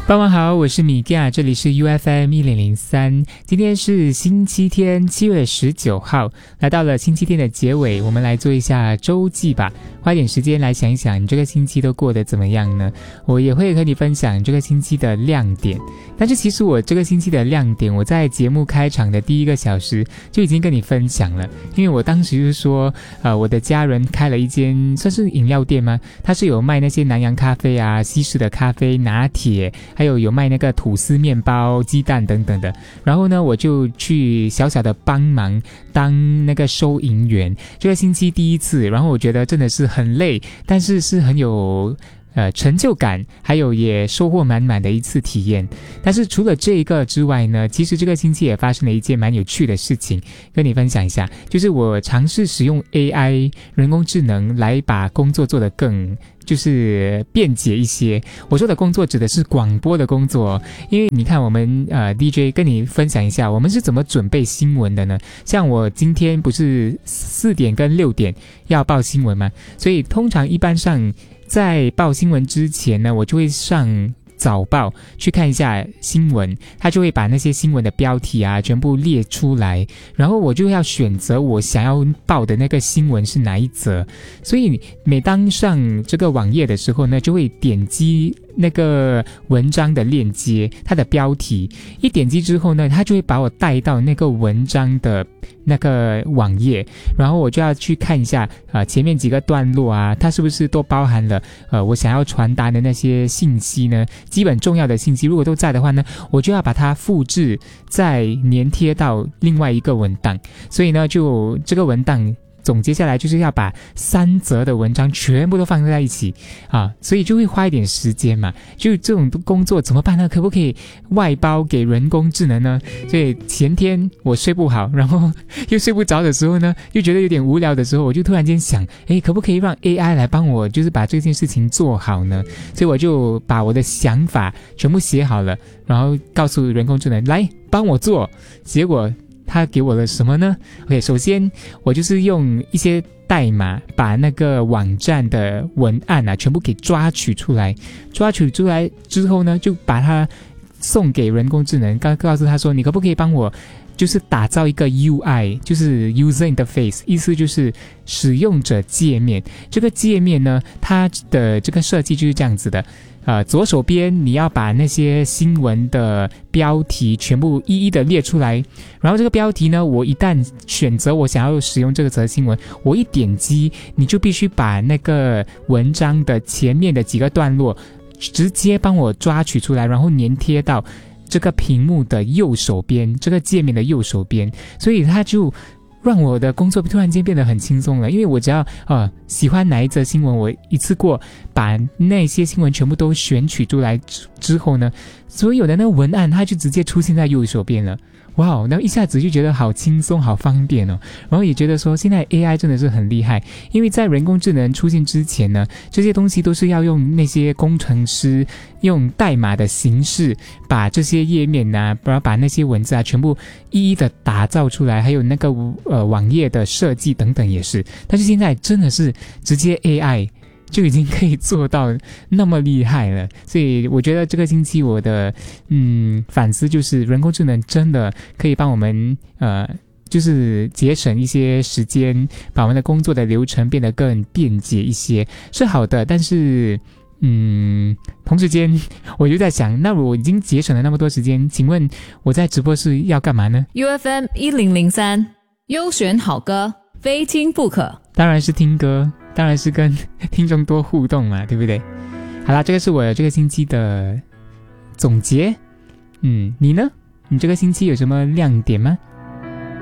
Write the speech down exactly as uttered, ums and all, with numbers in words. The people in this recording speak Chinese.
傍晚好，我是米嘎，这里是 U F M 一零零三。今天是星期天，七月十九号，来到了星期天的结尾，我们来做一下周记吧。花一点时间来想一想，你这个星期都过得怎么样呢？我也会和你分享这个星期的亮点。但是其实我这个星期的亮点，我在节目开场的第一个小时就已经跟你分享了，因为我当时就是说，呃，我的家人开了一间算是饮料店吗？它是有卖那些南洋咖啡啊、西式的咖啡、拿铁。还有有卖那个吐司面包、鸡蛋等等的，然后呢我就去小小的帮忙当那个收银员，这个星期第一次，然后我觉得真的是很累，但是是很有呃成就感，还有也收获满满的一次体验。但是除了这一个之外呢，其实这个星期也发生了一件蛮有趣的事情，跟你分享一下，就是我尝试使用 A I 人工智能来把工作做得更就是便捷一些。我说的工作指的是广播的工作，因为你看我们呃 D J 跟你分享一下我们是怎么准备新闻的呢？像我今天不是四点跟六点要报新闻吗？所以通常一般上在报新闻之前呢，我就会上早报去看一下新闻，他就会把那些新闻的标题啊全部列出来，然后我就要选择我想要报的那个新闻是哪一则。所以每当上这个网页的时候呢，就会点击那个文章的链接，它的标题一点击之后呢，它就会把我带到那个文章的那个网页，然后我就要去看一下呃前面几个段落啊，它是不是都包含了呃我想要传达的那些信息呢？基本重要的信息如果都在的话呢，我就要把它复制再粘贴到另外一个文档。所以呢，就这个文档总结下来就是要把三则的文章全部都放在一起啊，所以就会花一点时间嘛。就这种工作怎么办呢？可不可以外包给人工智能呢？所以前天我睡不好，然后又睡不着的时候呢，又觉得有点无聊的时候，我就突然间想，诶，可不可以让 A I 来帮我就是把这件事情做好呢？所以我就把我的想法全部写好了，然后告诉人工智能来帮我做。结果他给我了什么呢？ OK， 首先我就是用一些代码把那个网站的文案啊全部给抓取出来，抓取出来之后呢，就把它送给人工智能，告告诉他说，你可不可以帮我就是打造一个 U I， 就是 User Interface， 意思就是使用者界面。这个界面呢，它的这个设计就是这样子的，呃，左手边你要把那些新闻的标题全部一一的列出来，然后这个标题呢，我一旦选择我想要使用这个则新闻，我一点击，你就必须把那个文章的前面的几个段落直接帮我抓取出来，然后粘贴到这个屏幕的右手边，这个界面的右手边。所以它就让我的工作突然间变得很轻松了，因为我只要呃喜欢哪一则新闻，我一次过把那些新闻全部都选取出来之后呢，所有的那个文案它就直接出现在右手边了。哇，那一下子就觉得好轻松好方便哦。然后也觉得说现在 A I 真的是很厉害，因为在人工智能出现之前呢，这些东西都是要用那些工程师用代码的形式把这些页面啊，然后把那些文字啊全部一一的打造出来，还有那个呃网页的设计等等也是。但是现在真的是直接 A I就已经可以做到那么厉害了。所以我觉得这个星期我的嗯反思就是人工智能真的可以帮我们呃就是节省一些时间，把我们的工作的流程变得更便捷一些是好的。但是嗯同时间我就在想，那我已经节省了那么多时间，请问我在直播室要干嘛呢？ U F M 一零零三优选好歌非听不可， 当然是听歌，当然是跟听众多互动嘛，对不对？好啦，这个是我这个星期的总结。嗯，你呢？你这个星期有什么亮点吗？